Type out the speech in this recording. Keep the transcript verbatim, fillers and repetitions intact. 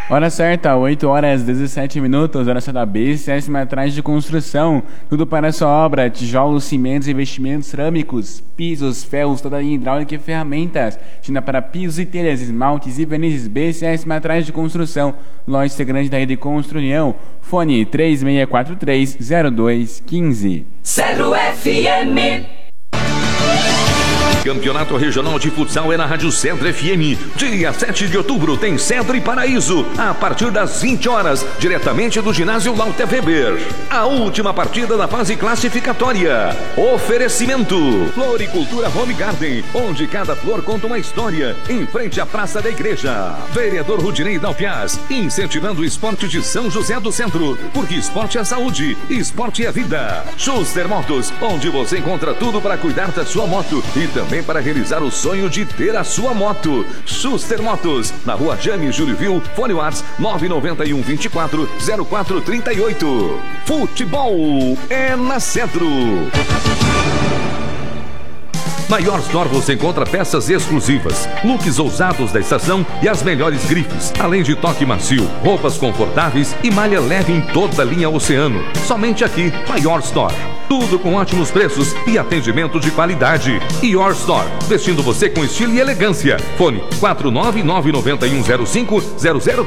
Hora certa, oito horas e dezessete minutos, hora certa B, C S Metragem de Construção, tudo para a sua obra, tijolos, cimentos, revestimentos cerâmicos, pisos, ferros, toda a linha hidráulica e ferramentas, China para pisos e telhas, esmaltes e vernizes. B C S Metragem de Construção, loja integrante da Rede Construção, fone três seis quatro três, zero dois um cinco. Zero F M. Campeonato Regional de Futsal é na Rádio Centro F M. Dia sete de outubro tem Centro e Paraíso, a partir das vinte horas, diretamente do ginásio Lauter Weber. A última partida da fase classificatória. Oferecimento: Floricultura Home Garden, onde cada flor conta uma história, em frente à Praça da Igreja. Vereador Rudinei Dalpiaz, incentivando o esporte de São José do Centro, porque esporte é saúde, esporte é vida. Schuster Motos, onde você encontra tudo para cuidar da sua moto e também para realizar o sonho de ter a sua moto. Schuster Motos, na rua Jane Júlio Vil, fone Whats nove nove um, vinte e quatro, zero quatro trinta e oito. Futebol é na Centro. Na Your Store você encontra peças exclusivas, looks ousados da estação e as melhores grifes, além de toque macio, roupas confortáveis e malha leve em toda a linha Oceano. Somente aqui, na Your Store. Tudo com ótimos preços e atendimento de qualidade. Your Store, vestindo você com estilo e elegância. Fone quatro nove nove nove um zero cinco zero zero